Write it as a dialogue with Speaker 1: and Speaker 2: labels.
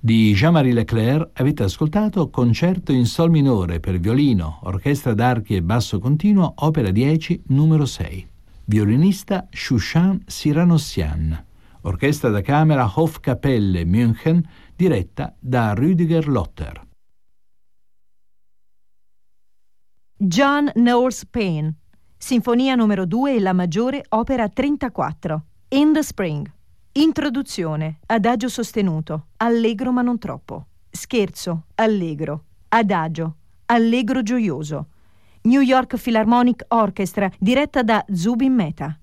Speaker 1: Di Jean-Marie Leclerc avete ascoltato Concerto in Sol minore per violino, orchestra d'archi e basso continuo, opera 10, numero 6. Violinista Shushan Siranossian. Orchestra da camera Hofkapelle München, diretta da Rüdiger Lotter.
Speaker 2: John Knowles Paine, Sinfonia numero 2 e la maggiore, opera 34. In the Spring. Introduzione, adagio sostenuto, allegro ma non troppo. Scherzo, allegro. Adagio, allegro gioioso. New York Philharmonic Orchestra, diretta da Zubin Mehta.